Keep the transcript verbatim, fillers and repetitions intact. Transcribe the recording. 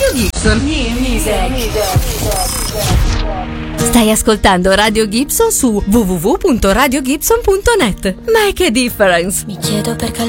Gibson. Stai ascoltando Radio Gibson su w w w punto radio gibson punto net. Make a difference. Mi chiedo perché